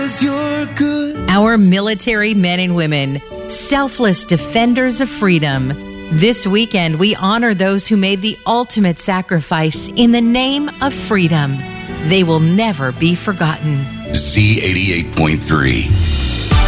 'cause you're good. Our military men and women, selfless defenders of freedom. This weekend, we honor those who made the ultimate sacrifice in the name of freedom. They will never be forgotten. Z88.3.